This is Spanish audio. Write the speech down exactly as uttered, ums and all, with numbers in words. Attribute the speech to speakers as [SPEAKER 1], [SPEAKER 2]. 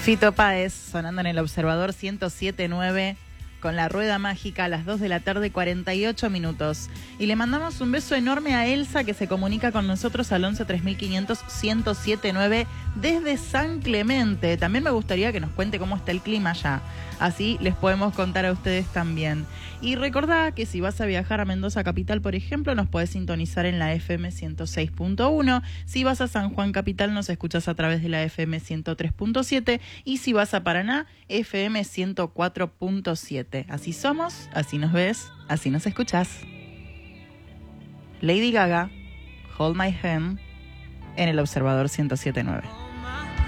[SPEAKER 1] Fito Páez sonando en el Observador ciento siete punto nueve con la rueda mágica a las dos de la tarde, cuarenta y ocho minutos. Y le mandamos un beso enorme a Elsa, que se comunica con nosotros al once tres mil quinientos, ciento siete nueve desde San Clemente. También me gustaría que nos cuente cómo está el clima allá. Así les podemos contar a ustedes también. Y recordá que si vas a viajar a Mendoza Capital, por ejemplo, nos podés sintonizar en la F M ciento seis punto uno. Si vas a San Juan Capital, nos escuchás a través de la F M ciento tres punto siete. Y si vas a Paraná, F M ciento cuatro punto siete. Así somos, así nos ves, así nos escuchás. Lady Gaga, Hold My Hand, en el Observador ciento siete punto nueve.